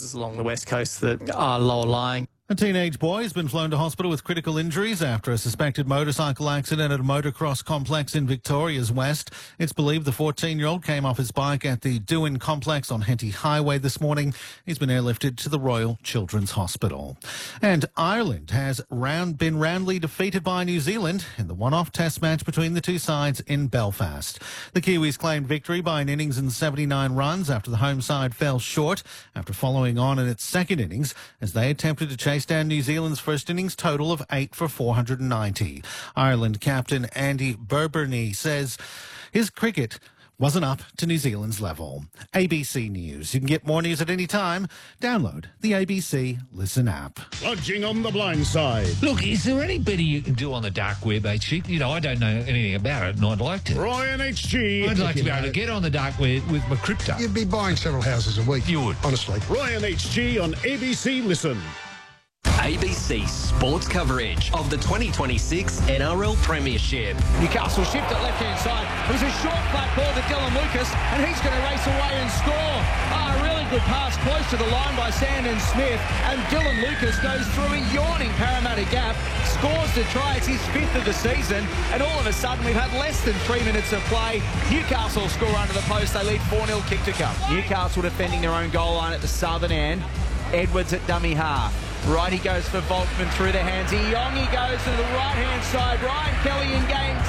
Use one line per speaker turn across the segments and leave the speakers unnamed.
places along the west coast that are lower lying.
A teenage boy has been flown to hospital with critical injuries after a suspected motorcycle accident at a motocross complex in Victoria's West. It's believed the 14-year-old came off his bike at the Dewin complex on Henty Highway this morning. He's been airlifted to the Royal Children's Hospital. And Ireland has been roundly defeated by New Zealand in the one-off test match between the two sides in Belfast. The Kiwis claimed victory by an innings and 79 runs after the home side fell short after following on in its second innings as they attempted to chase down New Zealand's first innings total of 8 for 490. Ireland captain Andy Burberney says his cricket wasn't up to New Zealand's level. ABC News. You can get more news at any time. Download the ABC Listen app.
Lodging on the blind side.
Look, is there any better you can do on the dark web, HG? You know, I don't know anything about it, and I'd like to.
Ryan HG.
I'd like to be able to get on the dark web with my crypto.
You'd be buying several houses a week.
You would.
Honestly.
Ryan HG on ABC Listen.
ABC Sports coverage of the 2026 NRL Premiership.
Newcastle shift at left-hand side. It was a short flat ball to Dylan Lucas, and he's going to race away and score. A really good pass close to the line by Sandon Smith, and Dylan Lucas goes through a yawning Parramatta gap, scores the try. It's his fifth of the season, and all of a sudden we've had less than 3 minutes of play. Newcastle score under the post. They lead 4-0 kick to come. Newcastle defending their own goal line at the southern end. Edwards at dummy half. Right, he goes for Volkman through the hands. Iongi goes to the right-hand side. Ryan Kelly in game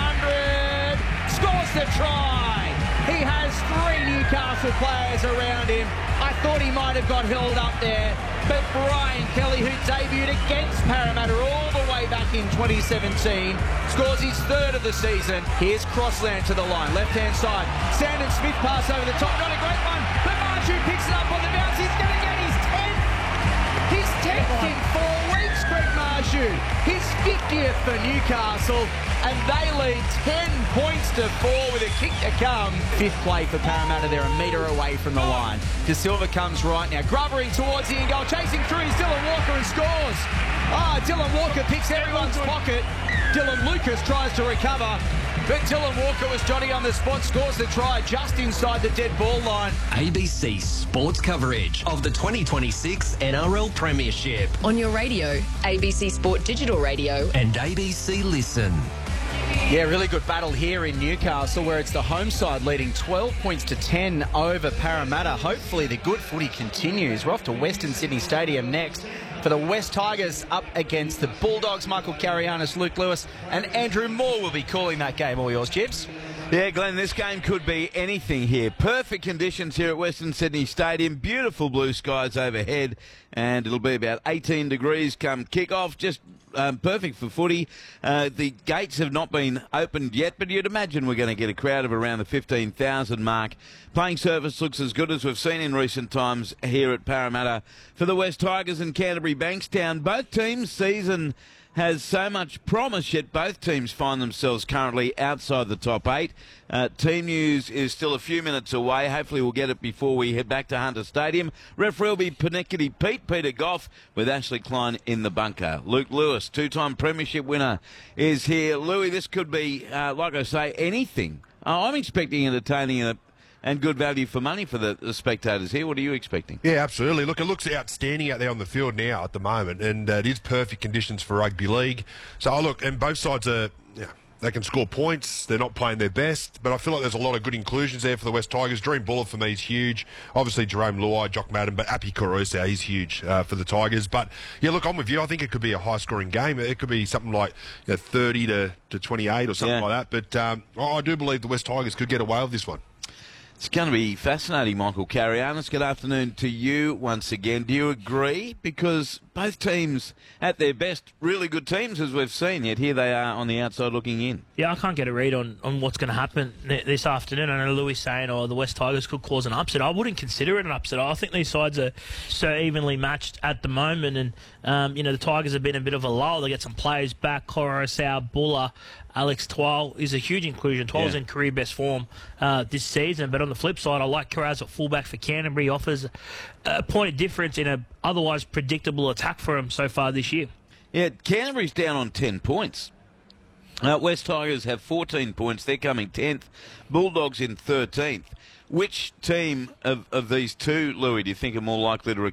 200. Scores the try. He has 3 Newcastle players around him. I thought he might have got held up there. But Brian Kelly, who debuted against Parramatta all the way back in 2017, scores his 3rd of the season. Here's Crossland to the line. Left-hand side. Sandon Smith pass over the top. Not a great one. But Marju picks it up on the bounce. He's going to get his 10th. His 10th in 4 weeks, Greg Marju. His 50th for Newcastle, and they lead 10 points to 4 with a kick to come. 5th play for Parramatta. They're a metre away from the line. De Silva comes right now. Grovering towards the end goal. Chasing through is Dylan Walker and scores. Dylan Walker picks everyone's pocket. Dylan Lucas tries to recover. But Dylan Walker was Johnny on the spot, scores the try just inside the dead ball line.
ABC Sports coverage of the 2026 NRL Premiership.
On your radio, ABC Sport Digital Radio.
And ABC Listen.
Yeah, really good battle here in Newcastle where it's the home side leading 12 points to 10 over Parramatta. Hopefully the good footy continues. We're off to Western Sydney Stadium next for the West Tigers up against the Bulldogs. Michael Carianis, Luke Lewis and Andrew Moore will be calling that game. All yours, Jibs.
Yeah, Glenn, this game could be anything here. Perfect conditions here at Western Sydney Stadium. Beautiful blue skies overhead, and it'll be about 18 degrees come kick-off. Just perfect for footy. The gates have not been opened yet, but you'd imagine we're going to get a crowd of around the 15,000 mark. Playing surface looks as good as we've seen in recent times here at Parramatta for the West Tigers and Canterbury Bankstown. Both teams' season has so much promise, yet both teams find themselves currently outside the top 8. Team news is still a few minutes away. Hopefully we'll get it before we head back to Hunter Stadium. Referee will be Panickety Pete, Peter Goff, with Ashley Klein in the bunker. Luke Lewis, 2-time premiership winner, is here. Louis, this could be, like I say, anything. I'm expecting entertaining and good value for money for the spectators here. What are you expecting?
Yeah, absolutely. Look, it looks outstanding out there on the field now at the moment, and it is perfect conditions for rugby league. So, look, and both sides are, they can score points. They're not playing their best, but I feel like there's a lot of good inclusions there for the West Tigers. Dream Buller for me is huge. Obviously, Jerome Luai, Jock Madden, but Api Koroisau, he's huge for the Tigers. But, yeah, look, I'm with you. I think it could be a high-scoring game. It could be something like 30 to 28 or something like that. But I do believe the West Tigers could get away with this one.
It's going to be fascinating, Michael Carianis. Good afternoon to you once again. Do you agree? Because both teams, at their best, really good teams, as we've seen, yet here they are on the outside looking in.
Yeah, I can't get a read on what's going to happen this afternoon. I know Louis saying, the West Tigers could cause an upset. I wouldn't consider it an upset. I think these sides are so evenly matched at the moment, and the Tigers have been a bit of a lull. They get some players back. Koroisau, Buller, Alex Twal is a huge inclusion. Twal's in career best form this season, but on the flip side, I like Kiraz at fullback for Canterbury. Offers a point of difference in an otherwise predictable attack for him so far this year.
Yeah, Canterbury's down on 10 points. West Tigers have 14 points. They're coming 10th. Bulldogs in 13th. Which team of these two, Louis, do you think are more likely to